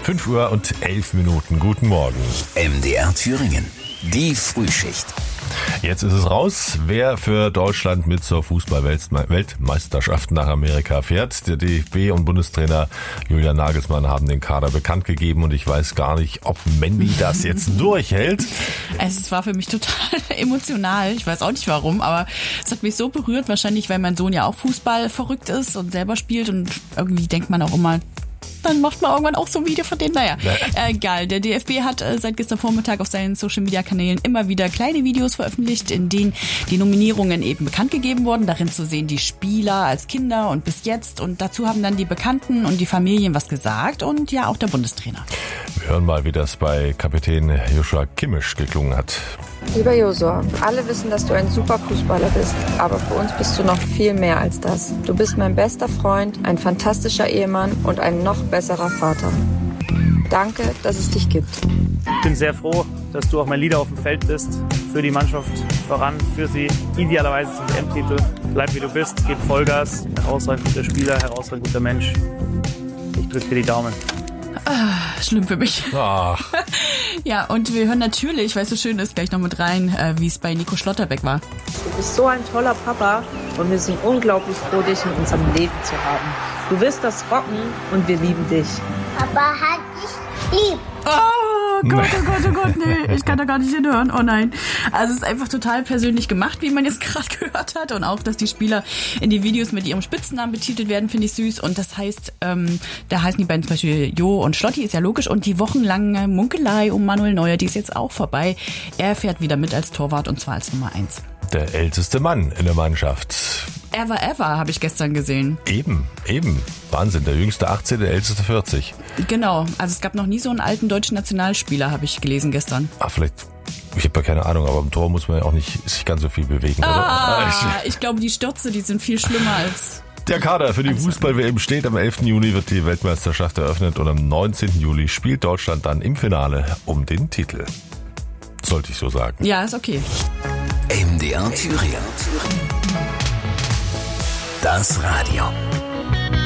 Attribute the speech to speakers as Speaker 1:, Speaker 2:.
Speaker 1: 5:11 Uhr. Guten Morgen.
Speaker 2: MDR Thüringen. Die Frühschicht.
Speaker 1: Jetzt ist es raus, wer für Deutschland mit zur Fußball-Weltmeisterschaft nach Amerika fährt. Der DFB und Bundestrainer Julian Nagelsmann haben den Kader bekannt gegeben und ich weiß gar nicht, ob Mandy das jetzt durchhält.
Speaker 3: Es war für mich total emotional. Ich weiß auch nicht warum, aber es hat mich so berührt. Wahrscheinlich, weil mein Sohn ja auch Fußball verrückt ist und selber spielt und irgendwie denkt man auch immer, dann macht man irgendwann auch so ein Video von denen. Naja, egal. Der DFB hat seit gestern Vormittag auf seinen Social-Media-Kanälen immer wieder kleine Videos veröffentlicht, in denen die Nominierungen eben bekannt gegeben wurden. Darin zu sehen die Spieler als Kinder und bis jetzt. Und dazu haben dann die Bekannten und die Familien was gesagt und ja auch der Bundestrainer.
Speaker 1: Wir hören mal, wie das bei Kapitän Joshua Kimmich geklungen hat.
Speaker 4: Lieber Josua, alle wissen, dass du ein super Fußballer bist, aber für uns bist du noch viel mehr als das. Du bist mein bester Freund, ein fantastischer Ehemann und ein noch besserer Vater. Danke, dass es dich gibt.
Speaker 5: Ich bin sehr froh, dass du auch mein Leader auf dem Feld bist, für die Mannschaft voran, für sie idealerweise zum WM-Titel. Bleib wie du bist, gib Vollgas, herausragend guter Spieler, herausragend guter Mensch. Ich drücke dir die Daumen.
Speaker 3: Schlimm für mich.
Speaker 1: Ach.
Speaker 3: Ja, und wir hören natürlich, weil es so schön ist, gleich noch mit rein, wie es bei Nico Schlotterbeck war.
Speaker 6: Du bist so ein toller Papa und wir sind unglaublich froh, dich in unserem Leben zu haben. Du wirst das rocken und wir lieben dich.
Speaker 7: Papa hat dich lieb.
Speaker 3: Oh Gott, oh Gott, oh Gott, nee, ich kann da gar nicht hinhören, oh nein. Also es ist einfach total persönlich gemacht, wie man jetzt gerade gehört hat und auch, dass die Spieler in die Videos mit ihrem Spitznamen betitelt werden, finde ich süß und das heißt, da heißen die beiden zum Beispiel Jo und Schlotti, ist ja logisch und die wochenlange Munkelei um Manuel Neuer, die ist jetzt auch vorbei. Er fährt wieder mit als Torwart und zwar als Nummer 1.
Speaker 1: Der älteste Mann in der Mannschaft.
Speaker 3: Ever, habe ich gestern gesehen.
Speaker 1: Eben. Wahnsinn, der jüngste 18, der älteste 40.
Speaker 3: Genau, also es gab noch nie so einen alten deutschen Nationalspieler, habe ich gelesen gestern.
Speaker 1: Vielleicht, ich habe ja keine Ahnung, aber im Tor muss man ja auch nicht sich ganz so viel bewegen, oder?
Speaker 3: Ich glaube, die Stürze, die sind viel schlimmer als...
Speaker 1: Der Kader für die Fußball-WM steht. Am 11. Juni wird die Weltmeisterschaft eröffnet und am 19. Juli spielt Deutschland dann im Finale um den Titel. Sollte ich so sagen.
Speaker 3: Ja, ist okay.
Speaker 2: MDR Thüringen. Das Radio.